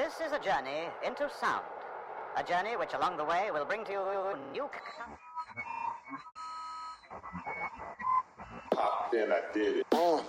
This is a journey into sound. A journey which along the way will bring to you new... Then I did it.